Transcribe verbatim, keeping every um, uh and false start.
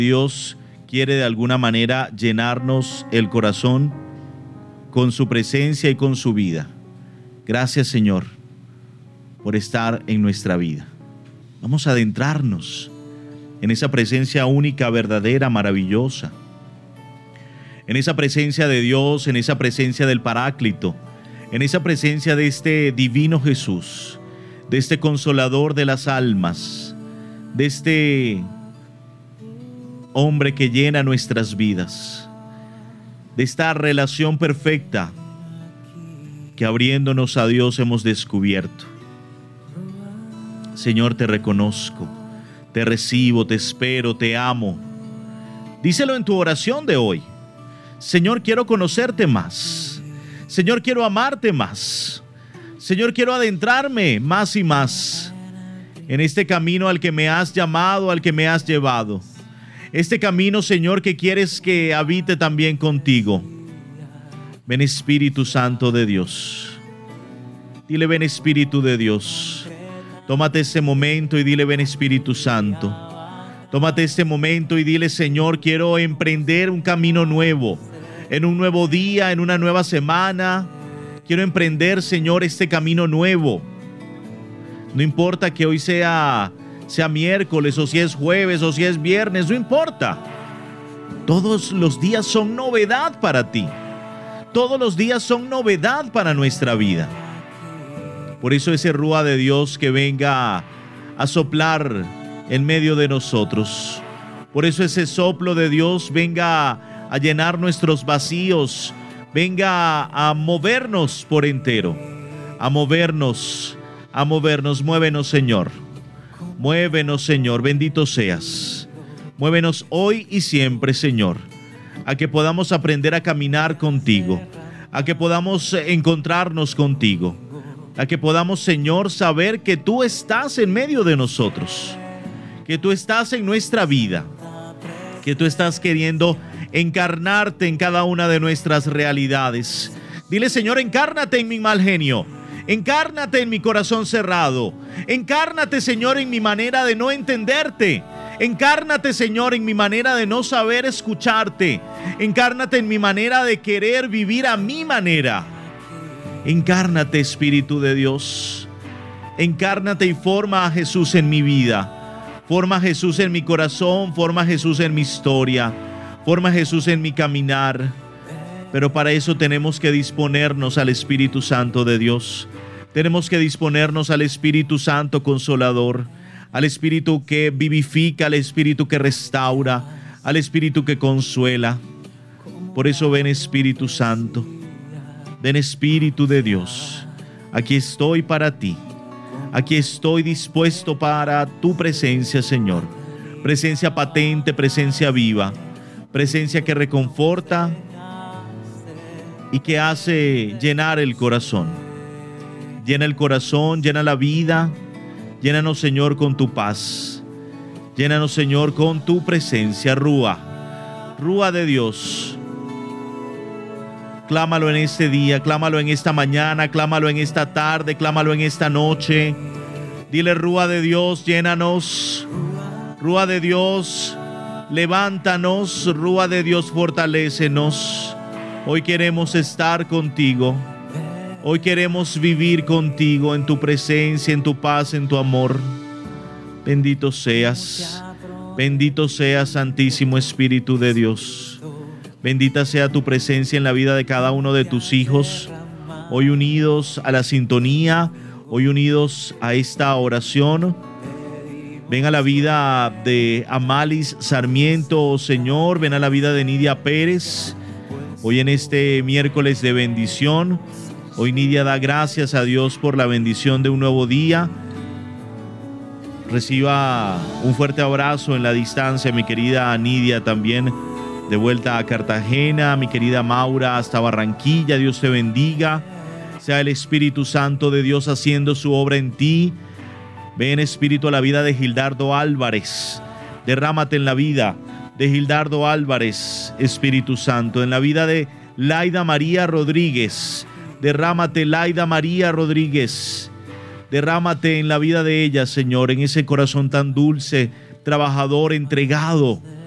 Dios quiere de alguna manera llenarnos el corazón con su presencia y con su vida. Gracias, Señor, por estar en nuestra vida. Vamos a adentrarnos en esa presencia única, verdadera, maravillosa. En esa presencia de Dios, en esa presencia del Paráclito, en esa presencia de este divino Jesús, de este consolador de las almas, de este hombre que llena nuestras vidas, de esta relación perfecta que abriéndonos a Dios hemos descubierto. Señor, te reconozco, te recibo, te espero, te amo. Díselo en tu oración de hoy. Señor, quiero conocerte más. Señor, quiero amarte más. Señor, quiero adentrarme más y más en este camino al que me has llamado, al que me has llevado. Este camino, Señor, que quieres que habite también contigo. Ven, Espíritu Santo de Dios. Dile, ven, Espíritu de Dios. Tómate este momento y dile, ven, Espíritu Santo. Tómate este momento y dile, Señor, quiero emprender un camino nuevo, en un nuevo día, en una nueva semana. Quiero emprender, Señor, este camino nuevo. No importa que hoy sea, sea miércoles, o si es jueves, o si es viernes, no importa. Todos los días son novedad para ti. Todos los días son novedad para nuestra vida. Por eso ese Rúa de Dios que venga a soplar en medio de nosotros. Por eso ese soplo de Dios venga a llenar nuestros vacíos, venga a movernos por entero, a movernos, a movernos. Muévenos, Señor. Muévenos, Señor. Bendito seas. Muévenos hoy y siempre, Señor, a que podamos aprender a caminar contigo, a que podamos encontrarnos contigo, a que podamos, Señor, saber que tú estás en medio de nosotros, que tú estás en nuestra vida, que tú estás queriendo encarnarte en cada una de nuestras realidades. Dile, Señor, encárnate en mi mal genio, encárnate en mi corazón cerrado, encárnate, Señor, en mi manera de no entenderte, encárnate, Señor, en mi manera de no saber escucharte, encárnate en mi manera de querer vivir a mi manera. Encárnate, Espíritu de Dios, encárnate y forma a Jesús en mi vida, forma a Jesús en mi corazón, forma a Jesús en mi historia, forma a Jesús en mi caminar. Pero para eso tenemos que disponernos al Espíritu Santo de Dios, tenemos que disponernos al Espíritu Santo Consolador, al Espíritu que vivifica, al Espíritu que restaura, al Espíritu que consuela. Por eso ven, Espíritu Santo. Ven, Espíritu de Dios, aquí estoy para ti, aquí estoy dispuesto para tu presencia, Señor. Presencia patente, presencia viva, presencia que reconforta y que hace llenar el corazón. Llena el corazón, llena la vida, llénanos, Señor, con tu paz. Llénanos, Señor, con tu presencia. Rúa, Rúa de Dios. Clámalo en este día, clámalo en esta mañana, clámalo en esta tarde, clámalo en esta noche. Dile, Rúa de Dios, llénanos. Rúa de Dios, levántanos. Rúa de Dios, fortalécenos. Hoy queremos estar contigo. Hoy queremos vivir contigo en tu presencia, en tu paz, en tu amor. Bendito seas. Bendito seas, Santísimo Espíritu de Dios. Bendita sea tu presencia en la vida de cada uno de tus hijos, hoy unidos a la sintonía, hoy unidos a esta oración. Ven a la vida de Amalis Sarmiento, oh Señor, ven a la vida de Nidia Pérez, hoy en este miércoles de bendición. Hoy Nidia da gracias a Dios por la bendición de un nuevo día. Reciba un fuerte abrazo en la distancia, mi querida Nidia, también de vuelta a Cartagena, mi querida Maura, hasta Barranquilla. Dios te bendiga. Sea el Espíritu Santo de Dios haciendo su obra en ti. Ven, Espíritu, a la vida de Gildardo Álvarez. Derrámate en la vida de Gildardo Álvarez, Espíritu Santo. En la vida de Laida María Rodríguez. Derrámate, Laida María Rodríguez. Derrámate en la vida de ella, Señor, en ese corazón tan dulce, trabajador, entregado.